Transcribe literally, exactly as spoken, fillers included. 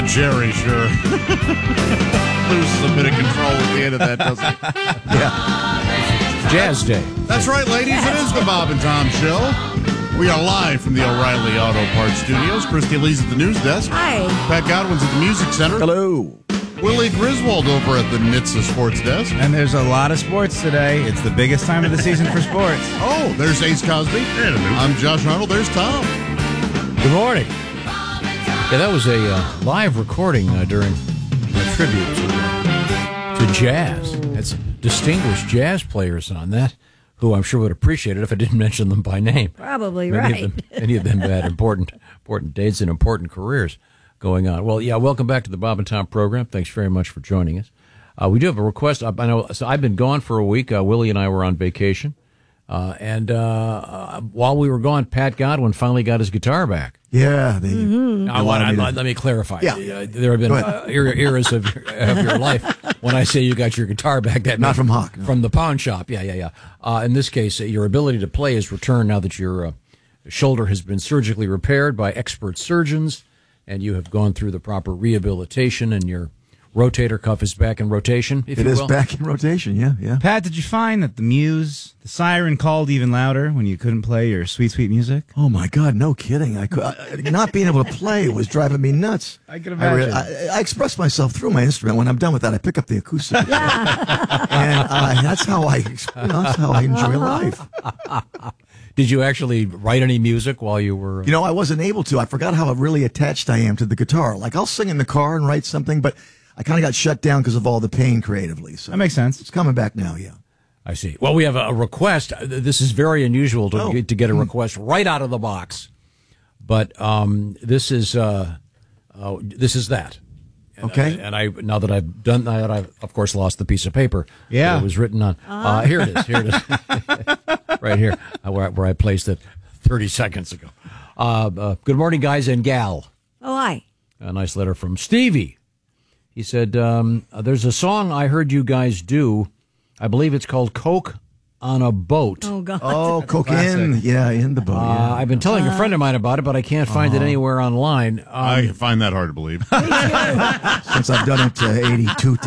Uh, Jerry, sure. Loses a bit of control at the end of that, doesn't he? Yeah. Jazz Day. That's right, ladies. It is the Bob and Tom Show. We are live from the O'Reilly Auto Parts Studios. Christy Lee's at the news desk. Hi. Pat Godwin's at the Music Center. Hello. Willie Griswold over at the N H T S A Sports Desk. And there's a lot of sports today. It's the biggest time of the season for sports. Oh, there's Ace Cosby. I'm Josh Arnold. There's Tom. Good morning. Yeah, that was a uh, live recording uh, during a tribute to, to jazz. It's distinguished jazz players on that, who I'm sure would appreciate it if I didn't mention them by name. Probably many right. Of them, many of them had important, important dates and important careers going on. Well, yeah, welcome back to the Bob and Tom program. Thanks very much for joining us. Uh, we do have a request. I, I know. So I've been gone for a week. Uh, Willie and I were on vacation, uh, and uh, uh, while we were gone, Pat Godwin finally got his guitar back. Yeah, they. Mm-hmm. I want. I, let me clarify. Yeah. Uh, there have been uh, era- eras of, your- of your life when I say you got your guitar back. That Not meant from Hawk, no. from the pawn shop. Yeah, yeah, yeah. Uh, in this case, uh, your ability to play has returned now that your uh, shoulder has been surgically repaired by expert surgeons, and you have gone through the proper rehabilitation, and your rotator cuff is back in rotation. If It you is will. back in rotation, yeah, yeah. Pat, did you find that the Muse, the siren called even louder when you couldn't play your sweet, sweet music? Oh, my God, no kidding. I could, I, not being able to play was driving me nuts. I can I, re- imagine. I, I express myself through my instrument. When I'm done with that, I pick up the acoustic. and uh, that's how I, you know, that's how I enjoy life. Did you actually write any music while you were? You know, I wasn't able to. I forgot how really attached I am to the guitar. Like, I'll sing in the car and write something, but I kind of got shut down because of all the pain creatively. So That makes sense. it's coming back now, yeah. I see. Well, we have a request. This is very unusual to, Oh. get, to get a request right out of the box, but um, this is uh, uh, this is that. And, Okay. uh, and I now that I've done that, I've of course lost the piece of paper. Yeah. that it was written on. Uh, here it is. Here it is. Right here, uh, where, I- where I placed it thirty seconds ago. Uh, uh, good morning, guys and gal. Oh, hi. A nice letter from Stevie. He said, um, there's a song I heard you guys do. I believe it's called Coke on a Boat. Oh, God. Oh, cocaine. Yeah, in the boat. Uh, Yeah. I've been telling a friend of mine about it, but I can't find it anywhere online. Um, I find that hard to believe. Since I've done it uh, eighty-two